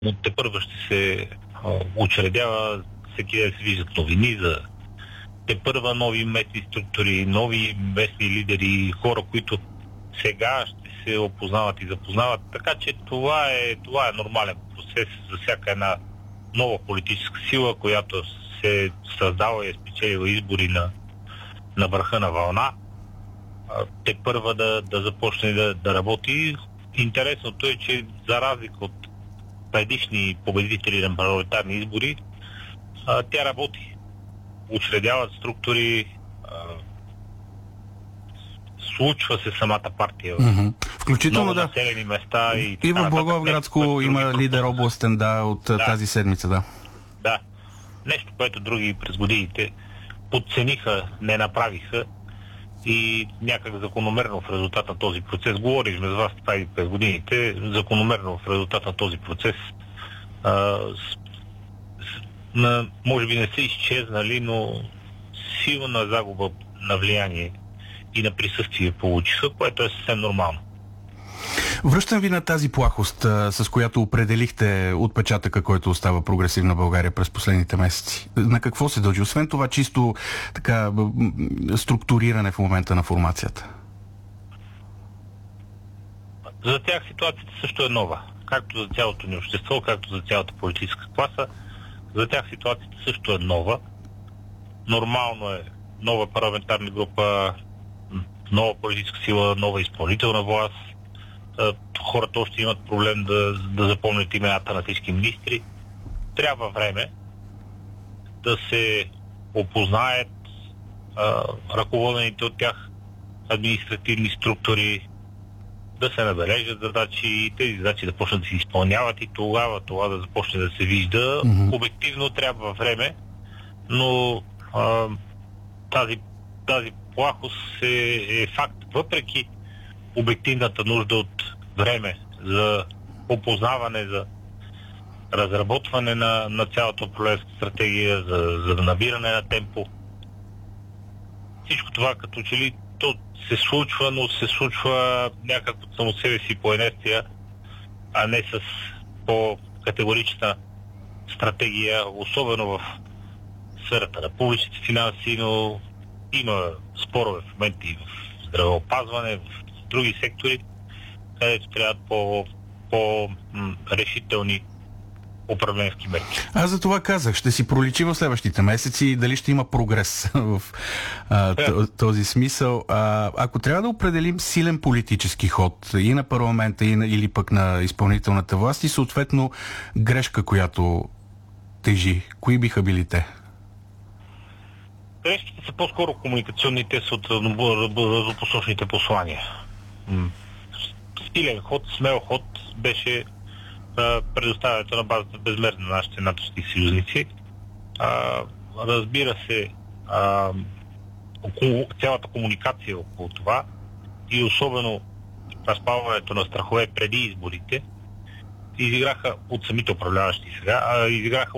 но тепърва ще се учредява, всеки ден се виждат новини за тепърва нови местни структури, нови местни лидери, хора, които сега ще се опознават и запознават. Така че това е нормален процес за всяка една нова политическа сила, която се създава и е спечелила избори на върха на вълна. Тепърва да започне да работи. Интересното е, че за разлика от предишни победители на парламентарни избори, тя работи. Учредяват структури, случва се самата партия. Включително много населени места. И в Благоевградско има лидер областен, от тази седмица, да. Да. Нещо, което други през годините подцениха, не направиха и някак закономерно в резултат на този процес, говорихме с вас това и през годините, закономерно в резултат на този процес може би не са изчезнали, но силна загуба на влияние и на присъствие получиха, което е съвсем нормално. Връщам ви на тази плахост, с която определихте отпечатъка, който остава прогресивна България през последните месеци. На какво се дължи? Освен това чисто така структуриране в момента на формацията. За тях ситуацията също е нова. Както за цялото ни общество, както за цялата политическа класа. За тях ситуацията също е нова. Нормално е нова парламентарна група, нова политическа сила, нова изпълнителна власт. Хората още имат проблем да запомнят имената на всички министри. Трябва време да се опознаят ръководените от тях административни структури, да се набележат задачи и тези задачи да почнат да се изпълняват и тогава това да започне да се вижда. Обективно трябва време, но тази плахост е факт. Въпреки обективната нужда от време за опознаване, за разработване на цялата управленска стратегия, за набиране на темпо. Всичко това като че ли то се случва, но се случва някак от само себе си по инерция, а не с по-категорична стратегия, особено в сферата на публичните финанси, но има спорове в момента и в здравеопазване, в други сектори, където трябват по-решителни управленски мерки. Аз за това казах, ще си проличи в следващите месеци дали ще има прогрес в този смисъл. Ако трябва да определим силен политически ход и на парламента, или пък на изпълнителната власт и съответно грешка, която тежи, кои биха били те? Грешките са по-скоро комуникационните с разнопосочните послания. Силен ход, смел ход беше предоставянето на базата безмерно на нашите натовски съюзници. Разбира се, цялата комуникация около това и особено разпалването на страхове преди изборите изиграха от самите управляващи сега, изиграха